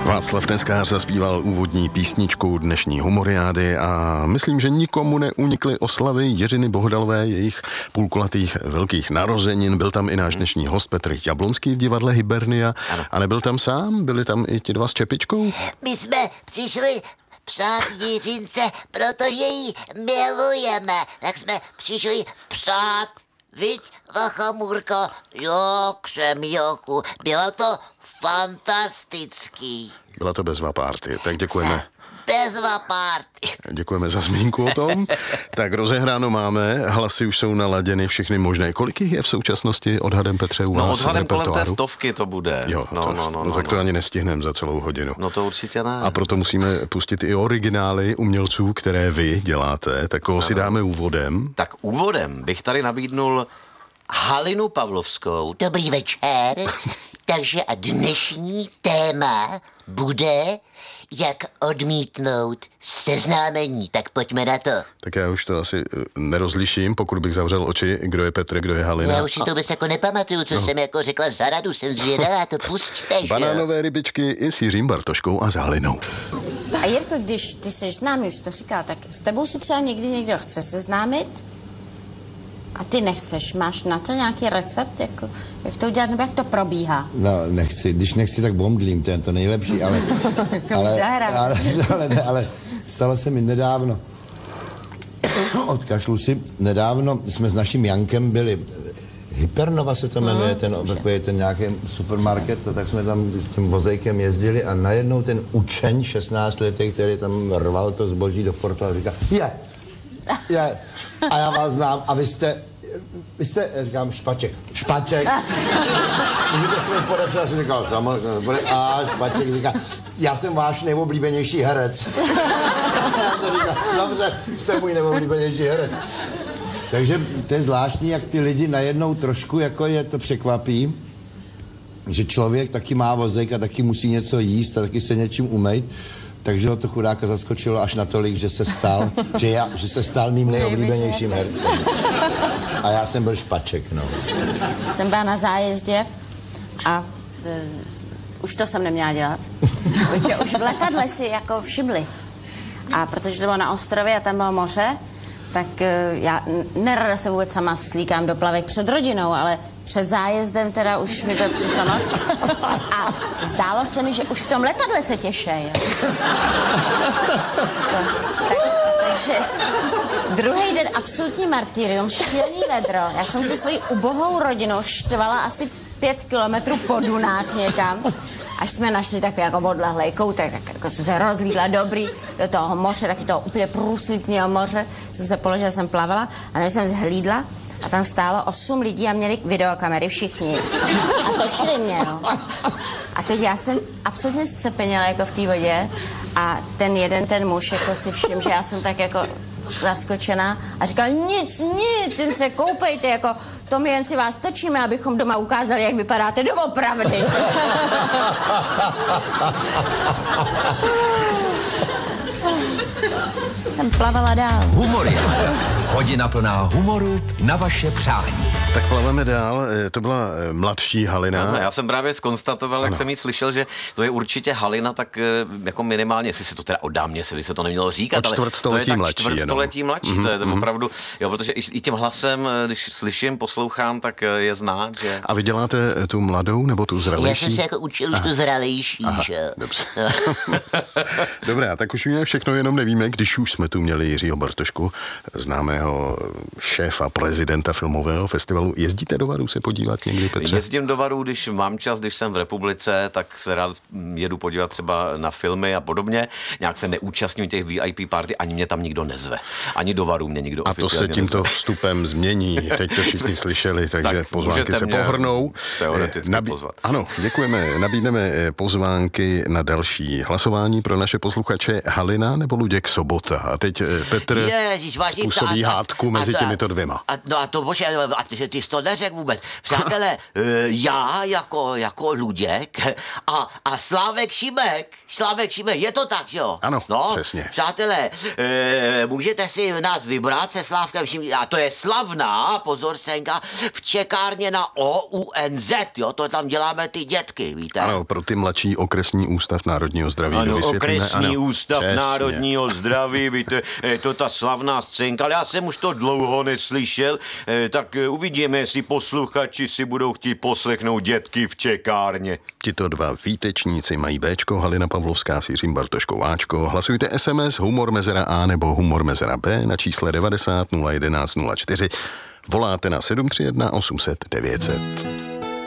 Václav Neskář zaspíval úvodní písničku dnešní humoriády a myslím, že nikomu neunikly oslavy Jiřiny Bohdalové, jejich půlkulatých velkých narozenin. Byl tam i náš dnešní host Petr Jablonský v divadle Hibernia. Ano. A nebyl tam sám, byli tam i ti dva s čepičkou. My jsme přišli přát Jiřince, protože ji milujeme. Tak jsme přišli přát, viď, Vachamurko, jak jsem joku. Bylo to fantastický. Byla to bezva party, tak děkujeme. Bezva party. Děkujeme za zmínku o tom. Tak rozehráno máme, hlasy už jsou naladěny všechny možné. Kolik jich je v současnosti odhadem, Petře, u vás? Odhadem kolem té 100 to bude. Jo, tak to ani nestihneme za celou hodinu. No to určitě ne. A proto musíme pustit i originály umělců, které vy děláte. Tak koho si dáme úvodem? Tak úvodem bych tady nabídnul Halinu Pavlovskou. Dobrý večer. Takže a dnešní téma bude, jak odmítnout seznámení. Tak pojďme na to. Tak já už to asi nerozliším, pokud bych zavřel oči, kdo je Petr, kdo je Halina. Já už si to vůbec jako nepamatuju, co jsem jako řekla za radu, jsem zvědavá, to pusťte, že? Banánové rybičky i s Jiřím Bartoškou a s Halinou. A Jirko, když ty seš známý, už to říkal, tak s tebou si třeba někdy někdo chce seznámit a ty nechceš. Máš na to nějaký recept, jako, jak to udělat, nebo jak to probíhá? No, nechci. Když nechci, tak bomdlím, to je to nejlepší, ale stalo se mi nedávno, odkašlu si, nedávno jsme s naším Jankem byli, Hypernova se to jmenuje, ten nějaký supermarket, tak jsme tam s tím vozejkem jezdili a najednou ten učeň 16 letý, který tam rval to zboží do portala, říká, je, a já vás znám, a vy jste, říkám, Špaček, můžete se mi podepsat, já jsem říkal, samozřejmě, a Špaček říká, já jsem váš nejoblíbenější herec. Já to říkám, dobře, jste můj nejoblíbenější herec. Takže to je zvláštní, jak ty lidi najednou trošku, jako je to překvapí, že člověk taky má vozejk a taky musí něco jíst a taky se něčím umýt. Takže ho to chudáka zaskočilo až natolik, že se stal mým nejoblíbenějším hercem. A já jsem byl Špaček, no. Jsem byla na zájezdě a už to jsem neměla dělat. Protože už v letadle si jako všimli. A protože to bylo na ostrově a tam bylo moře, tak já nerada se vůbec sama slíkám do plavek před rodinou, ale před zájezdem teda už mi to přišlo moc. A zdálo se mi, že už v tom letadle se těšej. Takže druhý den absolutní martyrium, šílený vedro. Já jsem tu svoji ubohou rodinu štvala asi 5 kilometrů po Dunách někam. Až jsme našli takový jako odlehlej koutek, tak jako jsem se rozlídla dobrý do toho moře, taky toho úplně průsvitného moře. Jsem se položila, jsem plavala a než jsem zhlídla a tam stálo 8 lidí a měli videokamery všichni. A točili mě, no. A teď já jsem absolutně zcepeněla jako v té vodě a ten muž jako si všiml, že já jsem tak jako zaskočená a říkal, nic, jen se koupejte, jako to my jen si vás točíme, abychom doma ukázali, jak vypadáte doopravdy. Jsem plavala dál. Humoriáda. Hodina plná humoru na vaše přání. Tak plaveme dál, to byla mladší Halina. Ano, já jsem právě zkonstatoval, jak jsem jí slyšel, že to je určitě Halina, tak jako minimálně, jestli se to teda od dámě, jestli se to nemělo říkat, ale to je tak čtvrtstoletí mladší, to je opravdu, jo, protože i tím hlasem, když slyším, poslouchám, tak je znát, že... A vy děláte tu mladou nebo tu zralejší? Já jsem se jako učil už tu zralejší, že? Dobře. Dobrá, tak už víme všechno, jenom nevíme, když už jsme tu měli Jiřího Bartošku, známého šéfa, prezidenta filmového festivalu. Jezdíte do Varu se podívat někdy, Petře? Jezdím do Varu, když mám čas, když jsem v republice, tak se rád jedu podívat třeba na filmy a podobně. Nějak se neúčastním těch VIP party, ani mě tam nikdo nezve. Ani do Varu mě nikdo oficiálně nezve. A to se tímto vstupem změní. Teď to všichni slyšeli, takže tak pozvánky se pohrnou. Teoreticky pozvat. Ano, děkujeme. Nabídneme pozvánky na další hlasování pro naše posluchače Halina nebo Luděk Sobota. A teď Petr způsobí hádku mezi těmito dvěma. A to bože, ty jsi to neřekl vůbec. Přátelé, já jako Luděk a Slávek Šimek, je to tak, že jo? Ano, přesně. Přátelé, můžete si nás vybrat se Slávkem Šimek, a to je slavná, pozor Senka, v čekárně na OUNZ, jo, to tam děláme ty dětky, víte? Ano, pro ty mladší okresní ústav národního zdraví. Ano, okresní ústav národního zdraví, víte, je to ta slavná scénka, ale já jsem už to dlouho neslyšel, tak uvidíme, jestli posluchači si budou chtít poslechnout dětky v čekárně. Tito dva výtečníci mají Bčko, Halina Pavlovská s Jiřím Bartoškou Ačko. Hlasujte SMS humor mezera A nebo humor mezera B na čísle 90 011 04. Voláte na 731 800 900.